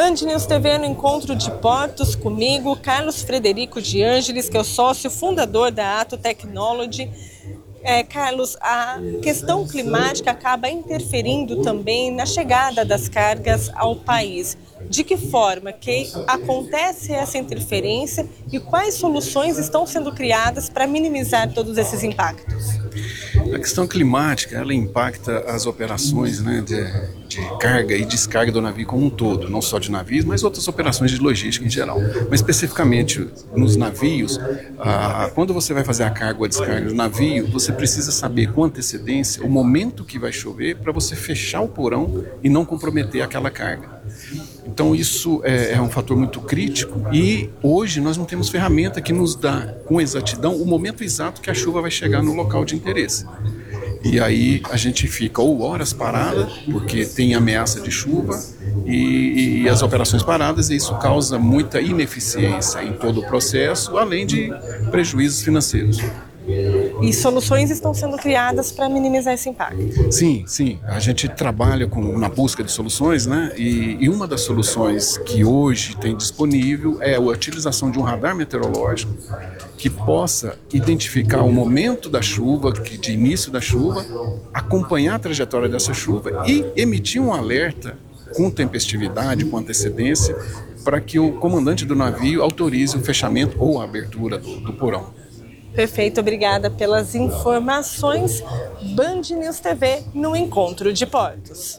Band News TV no Encontro de Portos, comigo, Carlos Frederico de Ângeles, que é o sócio fundador da Ato Technology. Carlos, a questão climática acaba interferindo também na chegada das cargas ao país. De que forma que acontece essa interferência e quais soluções estão sendo criadas para minimizar todos esses impactos? A questão climática, ela impacta as operações, de carga e descarga do navio como um todo, não só de navios, mas outras operações de logística em geral. Mas especificamente nos navios, quando você vai fazer a carga ou a descarga do navio, você precisa saber com antecedência o momento que vai chover para você fechar o porão e não comprometer aquela carga. Então isso é um fator muito crítico e hoje nós não temos ferramenta que nos dá com exatidão o momento exato que a chuva vai chegar no local de interesse. E aí a gente fica ou horas parada, porque tem ameaça de chuva, e as operações paradas, e isso causa muita ineficiência em todo o processo, além de prejuízos financeiros. E soluções estão sendo criadas para minimizar esse impacto? Sim. A gente trabalha na busca de soluções, E uma das soluções que hoje tem disponível é a utilização de um radar meteorológico que possa identificar o momento da chuva, de início da chuva, acompanhar a trajetória dessa chuva e emitir um alerta com tempestividade, com antecedência, para que o comandante do navio autorize o fechamento ou a abertura do porão. Perfeito, obrigada pelas informações. Band News TV no Encontro de Portos.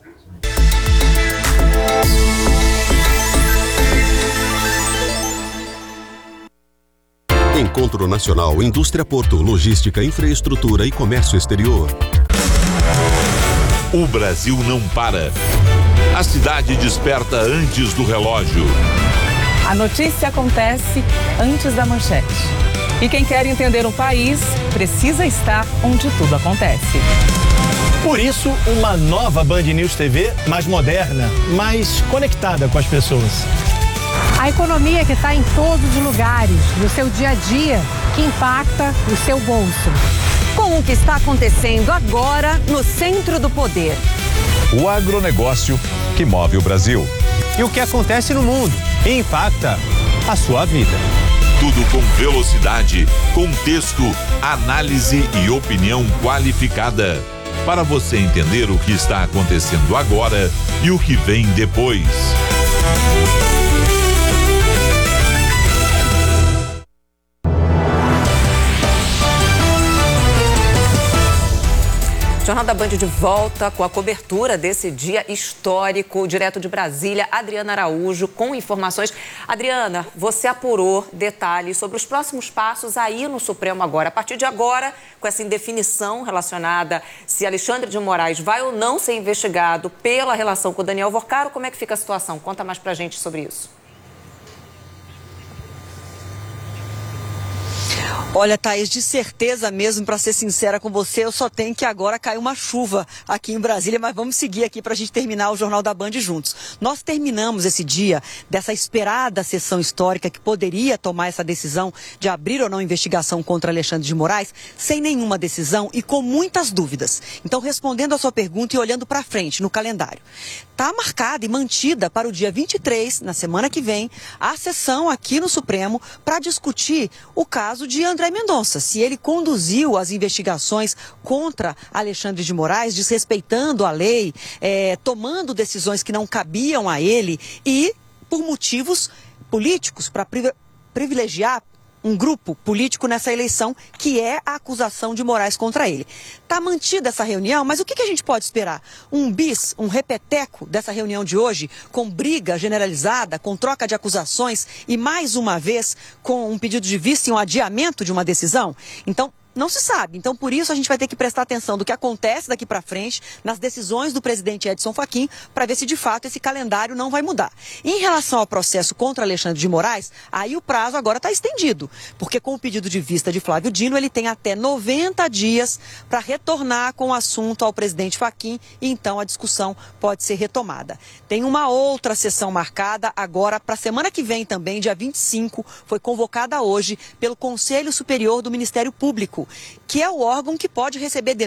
Encontro Nacional Indústria Porto, Logística, Infraestrutura e Comércio Exterior. O Brasil não para. A cidade desperta antes do relógio. A notícia acontece antes da manchete. E quem quer entender o país precisa estar onde tudo acontece. Por isso, uma nova Band News TV mais moderna, mais conectada com as pessoas. A economia que está em todos os lugares, no seu dia a dia, que impacta o seu bolso. Com o que está acontecendo agora no centro do poder. O agronegócio que move o Brasil. E o que acontece no mundo e impacta a sua vida. Tudo com velocidade, contexto, análise e opinião qualificada. Para você entender o que está acontecendo agora e o que vem depois. Jornal da Band de volta com a cobertura desse dia histórico, direto de Brasília, Adriana Araújo, com informações. Adriana, você apurou detalhes sobre os próximos passos aí no Supremo agora. A partir de agora, com essa indefinição relacionada se Alexandre de Moraes vai ou não ser investigado pela relação com o Daniel Worcaro, como é que fica a situação? Conta mais pra gente sobre isso. Olha, Thaís, de certeza mesmo, para ser sincera com você, eu só tenho que agora cair uma chuva aqui em Brasília, mas vamos seguir aqui para a gente terminar o Jornal da Band juntos. Nós terminamos esse dia dessa esperada sessão histórica que poderia tomar essa decisão de abrir ou não investigação contra Alexandre de Moraes, sem nenhuma decisão e com muitas dúvidas. Então, respondendo a sua pergunta e olhando para frente no calendário, está marcada e mantida para o dia 23, na semana que vem, a sessão aqui no Supremo para discutir o caso de André Mendonça, se ele conduziu as investigações contra Alexandre de Moraes, desrespeitando a lei, tomando decisões que não cabiam a ele e por motivos políticos, para privilegiar um grupo político nessa eleição, que é a acusação de Moraes contra ele. Está mantida essa reunião, mas o que a gente pode esperar? Um repeteco dessa reunião de hoje, com briga generalizada, com troca de acusações e, mais uma vez, com um pedido de vista e um adiamento de uma decisão? Então, não se sabe. Então, por isso, a gente vai ter que prestar atenção do que acontece daqui para frente, nas decisões do presidente Edson Fachin, para ver se, de fato, esse calendário não vai mudar. Em relação ao processo contra Alexandre de Moraes, aí o prazo agora está estendido, porque com o pedido de vista de Flávio Dino, ele tem até 90 dias para retornar com o assunto ao presidente Fachin e, então, a discussão pode ser retomada. Tem uma outra sessão marcada agora para a semana que vem também, dia 25, foi convocada hoje pelo Conselho Superior do Ministério Público, que é o órgão que pode receber denúncias